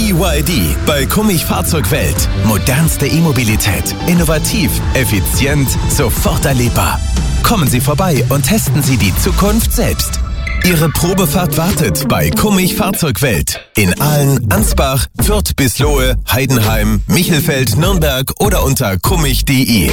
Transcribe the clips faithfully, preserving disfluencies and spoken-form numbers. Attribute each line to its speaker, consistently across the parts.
Speaker 1: B Y D bei Kummich Fahrzeugwelt. Modernste E-Mobilität. Innovativ, effizient, sofort erlebbar. Kommen Sie vorbei und testen Sie die Zukunft selbst. Ihre Probefahrt wartet bei Kummich Fahrzeugwelt. In Aalen, Ansbach, Fürth bis Lohe, Heidenheim, Michelfeld, Nürnberg oder unter kummich punkt de.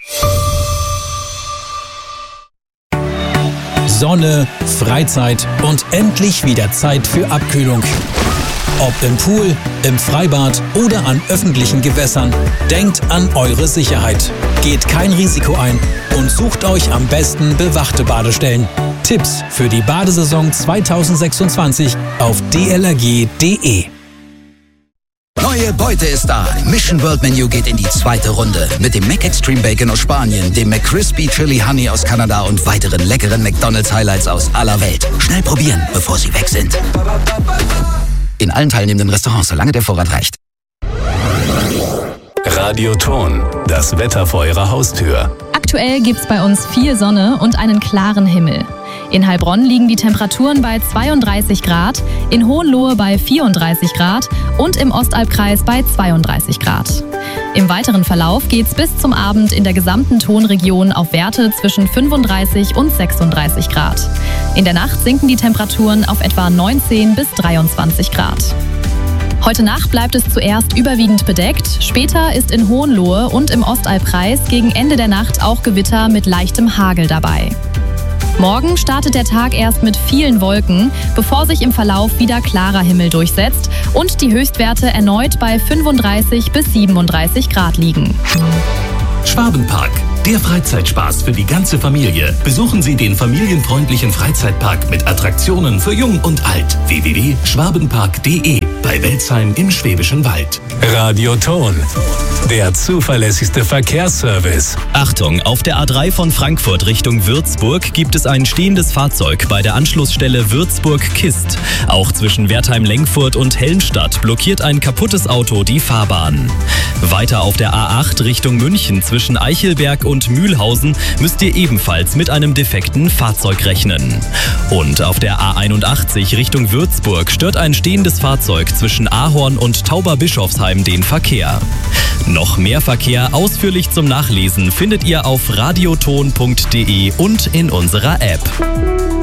Speaker 2: Sonne, Freizeit und endlich wieder Zeit für Abkühlung. Ob im Pool, im Freibad oder an öffentlichen Gewässern, denkt an eure Sicherheit. Geht kein Risiko ein und sucht euch am besten bewachte Badestellen. Tipps für die Badesaison zweitausendsechsundzwanzig auf d l r g punkt d e.
Speaker 3: Neue Beute ist da. Mission World Menu geht in die zweite Runde. Mit dem McExtreme Bacon aus Spanien, dem McCrispy Chili Honey aus Kanada und weiteren leckeren McDonald's Highlights aus aller Welt. Schnell probieren, bevor sie weg sind. In allen teilnehmenden Restaurants, solange der Vorrat reicht.
Speaker 4: Radioton, das Wetter vor Ihrer Haustür.
Speaker 5: Aktuell gibt's bei uns viel Sonne und einen klaren Himmel. In Heilbronn liegen die Temperaturen bei zweiunddreißig Grad, in Hohenlohe bei vierunddreißig Grad und im Ostalbkreis bei zweiunddreißig Grad. Im weiteren Verlauf geht's bis zum Abend in der gesamten Tonregion auf Werte zwischen fünfunddreißig und sechsunddreißig Grad. In der Nacht sinken die Temperaturen auf etwa neunzehn bis dreiundzwanzig Grad. Heute Nacht bleibt es zuerst überwiegend bedeckt. Später ist in Hohenlohe und im Ostalbkreis gegen Ende der Nacht auch Gewitter mit leichtem Hagel dabei. Morgen startet der Tag erst mit vielen Wolken, bevor sich im Verlauf wieder klarer Himmel durchsetzt und die Höchstwerte erneut bei fünfunddreißig bis siebenunddreißig Grad liegen.
Speaker 4: Schwabenpark, der Freizeitspaß für die ganze Familie. Besuchen Sie den familienfreundlichen Freizeitpark mit Attraktionen für Jung und Alt. w w w punkt schwabenpark punkt de bei Welzheim im Schwäbischen Wald. Radioton, der zuverlässigste Verkehrsservice.
Speaker 6: Achtung, auf der A drei von Frankfurt Richtung Würzburg gibt es ein stehendes Fahrzeug bei der Anschlussstelle Würzburg-Kist. Auch zwischen Wertheim-Lengfurt und Helmstadt blockiert ein kaputtes Auto die Fahrbahn. Weiter auf der A acht Richtung München zwischen Eichelberg und Mühlhausen müsst ihr ebenfalls mit einem defekten Fahrzeug rechnen. Und auf der A einundachtzig Richtung Würzburg stört ein stehendes Fahrzeug zwischen Ahorn und Tauberbischofsheim den Verkehr. Noch mehr Verkehr ausführlich zum Nachlesen findet ihr auf radioton punkt de und in unserer App.